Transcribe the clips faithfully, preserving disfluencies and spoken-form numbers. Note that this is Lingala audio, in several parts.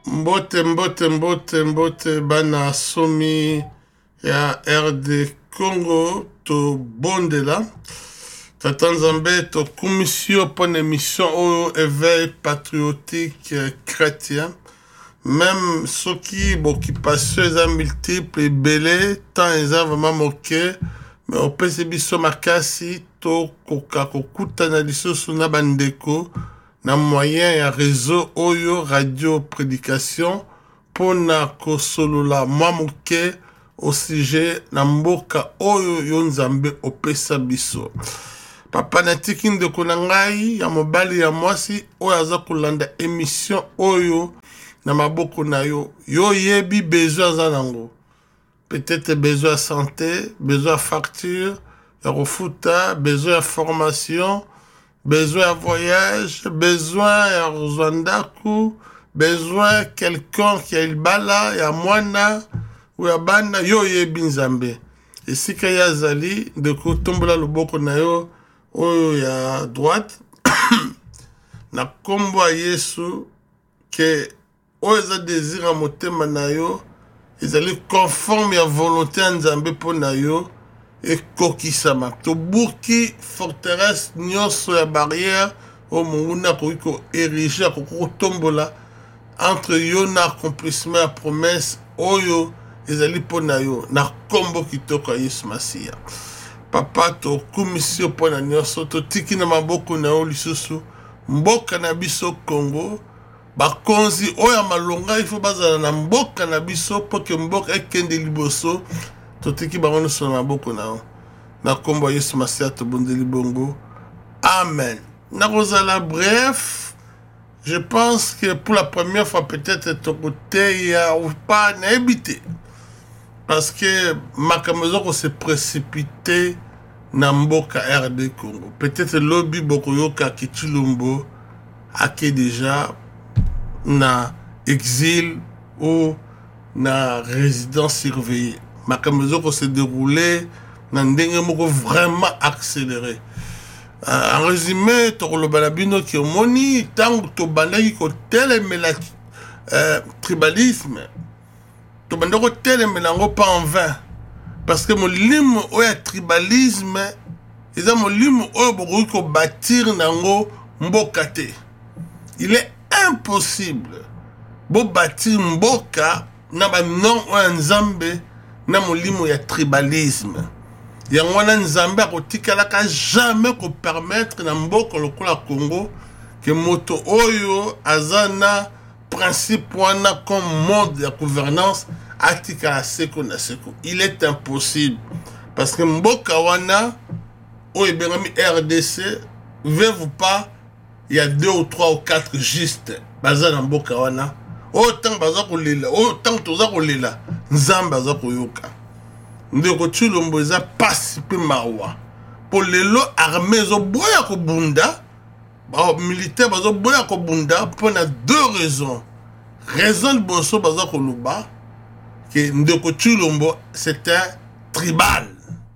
Mbote mbote mbote mbote bana somi ya R D Congo to bondela Tata Nzambe to commission pour une émission au éveil patriotique chrétien même ceux qui bon qui passent les multiples et belé tant ils ont vraiment moqué mais au P C B so makasi to koka kokuta na lisusu na bandeko na moyen ya réseau oyo radio prédication pona kosolola mamuke au sujet na mboka oyo yo Nzambe opesa biso papa natiki ndeko na ngai ya mobali ya mwasi oyo aza kolanda émission oyo na maboko na yo yo yebi besoin za nango peut-être besoin de santé besoin de facture ya refuta besoin de formation besoin de voyage, besoin ya Rwanda, besoin quelqu'un qui a il bala, ya mwana, ou ya bana, yo ye binzambe. Et si kaya zali, de ko tombola loboko na yo, oyo ya droite, na kombo a Yesu, que oyo za désir a motema na yo, ezali conforme ya volonté ya Nzambe po na yo, et kokisama to burki forteresse nyonso ya barrière o munguna ko ériger ko tombola entre yo na accomplissement ya promesse oyo ezali pona yo na kombo kitoko ya Yesu Masia papa to commission pona nyonso to tiki na maboko na yo lisusu mboka na biso Congo bakonzi oyo malonga ifo bazala na mboka na biso po ke mboka ekende liboso totiki bango so na maboko na yo na kombo Yesu Masia to bondeli bongo amen na kozala bref je pense que pour la première fois peut-être ton côté ya ou pas na habité parce que makambo ko se précipité na mboka R D Congo peut-être lobby boko yoka Kitulumbo ake déjà na exil ou na résidence surveillée makambo ko se déroulé na ndenge moko vraiment accéléré euh, en résumé to lo balabino ki omoni tango to bandaki ko telemela euh, tribalisme to bandako telemela ngo pas en vain parce que molimo oya tribalisme eza molimo oyo boko ko bâtir nango mboka te il est impossible bo bâtir mboka na ba non oya Nzambe na molimo ya tribalisme yango wana Nzambe akotikalaka jamais ko permettre na mboka lokola Congo que moto oyo azana principe wana comme mode de gouvernance atikala seko na seko il est impossible parce que mboka wana oyo bengami R D C veut pas il y a deux ou trois ou quatre juste bazana mboka wana autant baza kolela autant toza kolela Nzambe aza koyoka ndeko Chilombo eza pasi pe mawa po lelo armée zo boya ko bunda ba militaire bazo boya ko bunda pour na deux raisons raison de boso baza ko luba que ndeko Chilombo c'était tribal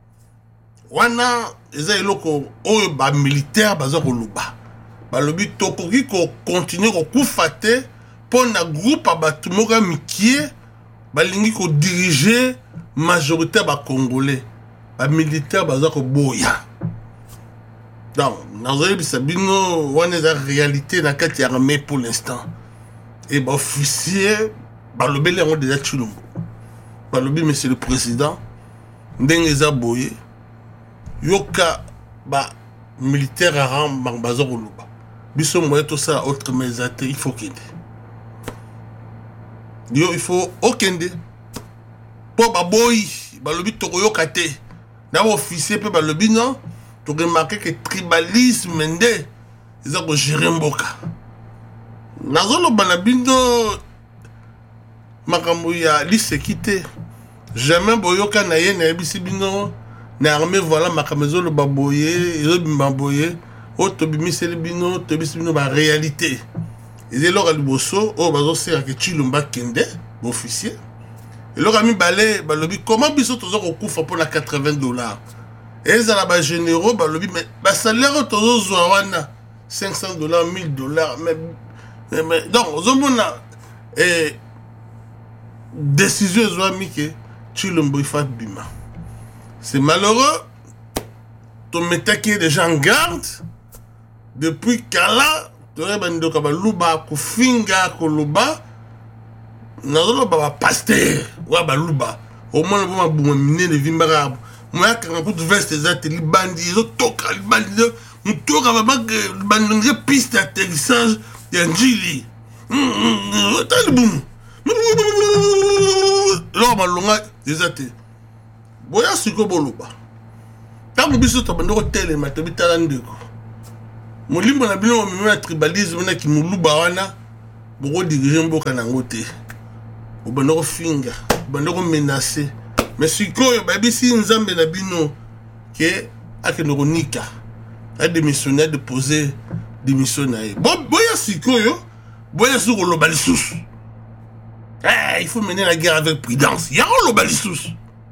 wana eza eloko oyo ba militaire baza ko luba ba lobi tokoki ko continuer ko kufate pour na groupe abatu moka mikie balingi ko diriger majorité ba congolais ba militaire baza ko boya donc nazoye bisabino wana za réalité na kati ya armée pour l'instant et ba officier ba lobele ngo déjà Chilombo ba lobi monsieur le président ndenge za boye yoka ba militaire aram ba baza ko luba biso moye to ça autre mais il faut qu'il yo il faut okende po baboy balobi tokoyoka te na officier pe balobi non to remarquer que tribalisme nde ils ont géré mboka nazolo banabino makambo ya lisekité jamais boyoka na ye na bisi bino na armée voilà makambo lo baboye ils ont baboye o to bimiseli bino to bisi bino ba réalité ils est là liboso o bazo sera que Chilombo kende officier et leur ami balé balobi comment biso tozo ko kufa pour la quatre-vingts dollars et ça là ba généraux balobi mais ba salaire tozo zwa wana cinq cents dollars mille dollars mais mais donc ozomona et décision ezwami ke Tshilombo ifa bima. C'est malheureux. Ton metaki déjà en garde depuis kala tore bandoka baluba kufinga koloba nazoloba ba pasteur wa baluba au moins ba buma mine de vimbara moi quand pour veste ezate libandi zo toka libandi mutoka ba bandonge piste d'atterrissage ya njili talibum lo malonga ezate boya siko boluba tango biso to bandoko tele matobi tala ndeko molimbo na bino mo na tribalisme na ki muluba wana boko diriger mboka nango te obandoko finga bandoko menacer mais sikoyo babisi nzambe na bino ke akendoko nika a démissionner de poser démission na ye bo boya sikoyo boya siko lo balisusu eh il faut mener la guerre avec prudence ya lo balisusu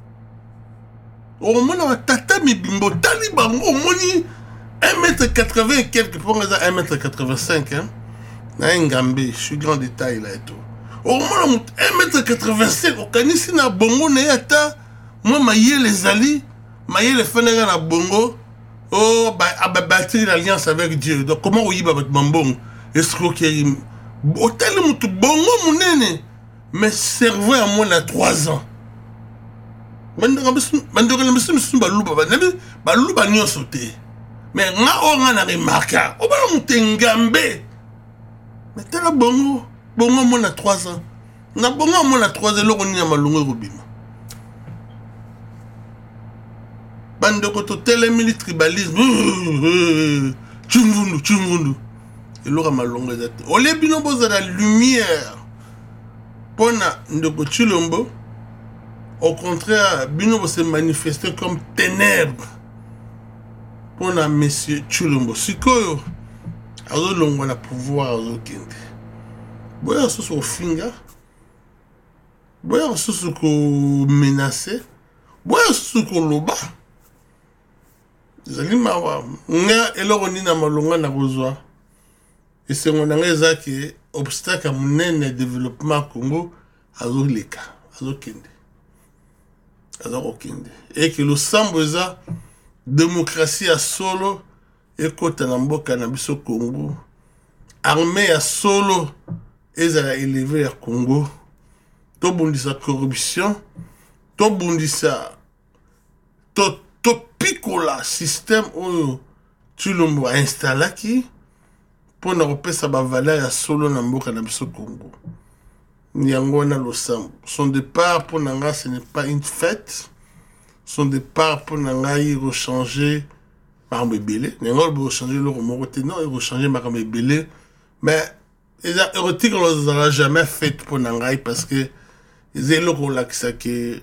au moins tata mi bimbo tali bango au moins un mètre quatre-vingts et quelques pour un mètre quatre-vingt-cinq hein na ngambe je suis grand détail là et tout au moins un mètre quatre-vingt-cinq au kanisi na bongo na yata moi maye les ali maye les fenega na bongo oh bah ababatri l'alliance avec Dieu donc comment oui ba bambong escroquerie hôtel mutu bongo munene mais cerveau à moins à trois ans bandoko bandoko na biso biso baluba banabi baluba nyonso te mais nga o nga na remarka o bala mutengambe mais tala bongo bongo mo na trois ans na bongo mo na trois ans loko ni na malungu robima bandoko to tele mili tribalisme chungundu chungundu eloko malungu ezate ole bino boza la lumière pona ndoko Tshilombo. Au contraire, Bino se manifester comme ténèbres pour la monsieur Tshilombo. Sikoyo, azo longo na pouvoir azo kende. Boya soso au finga, boya soso ko menacer, boya soso ko loba. Zali mawa, nga eloko ni na malonga na kozwa. Et c'est mon angeza qui obstacle à mon développement Congo azo leka, azo kende. Et que le samboza démocratie à solo et kota na mboka na biso Congo armée à solo ezala élevé à Congo to bundisa corruption to bundisa to to pikola système oyo Tshilombo a installaki pour na repesa ba valeur à solo na mboka na biso Congo. Nyangona Losambo. Son départ pour Nanga, ce n'est pas une fête. Son départ pour Nanga, il va changer par Mbébélé. Nanga, il va changer le remoroté. Non, il va changer par Mbébélé. Mais, les érotiques, on ne l'a jamais fait pour Nanga parce que les éloquents que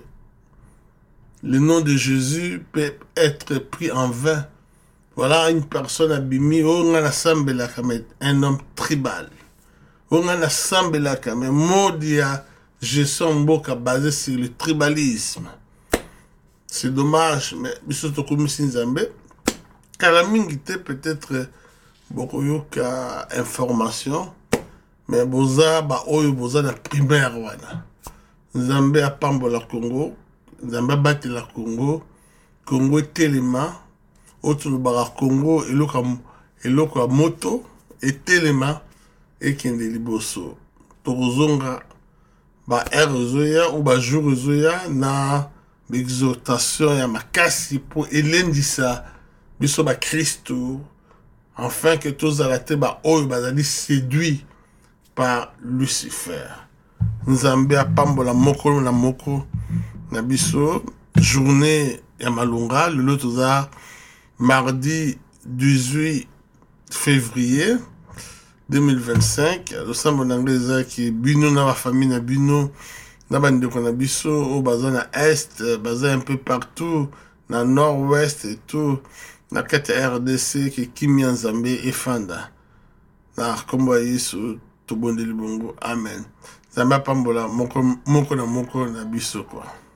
le nom de Jésus peut être pris en vain. Voilà une personne abîmée. On a un homme tribal. On a assemblé la mais Modia, je sens mboka basé sur le tribalisme. C'est dommage, mais biso comme Nzambe, kalamingi te peut-être beaucoup yoka information, mais boza ba oyo boza na primaire wana. Nzambe a pambola Congo, Nzambe bati la Congo, Congo telema, autre bara Congo eloka eloka moto et telema. Et kende liboso tozonga ba erozoya ou ba jurozoya na exhortation ya makasi pour elendisa biso ba Christo afin que tous arrêtés ba oyo bazali séduit par Lucifer. Nzambe apambola moko na moko na biso journée ya malunga le lotoza mardi dix-huit février deux mille vingt-cinq, le sambo n'anglais qui bino na la famille na bino na bandeko na biso au bazin na est, bazin un peu partout na nord-ouest et tout na kati R D C qui Kimi Nzambe et Fanda na kombo Yesu to bondeli bongo amen. Zamba pambola moko moko na moko na biso quoi.